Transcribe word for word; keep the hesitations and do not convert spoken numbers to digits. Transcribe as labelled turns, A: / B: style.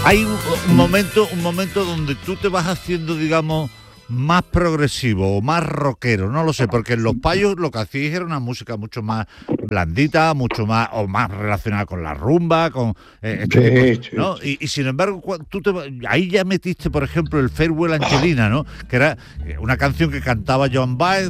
A: Hay un, un momento, un momento donde tú te vas haciendo, digamos, más progresivo o más rockero, no lo sé, porque en Los Payos lo que hacíais era una música mucho más blandita, mucho más o más relacionada con la rumba, con eh, este tipo,
B: Sí, sí,
A: ¿no?
B: sí.
A: Y, y sin embargo, cua- tú te, va- ahí ya metiste, por ejemplo, el Farewell Angelina, ¿no? Que era eh, una canción que cantaba Joan Baez,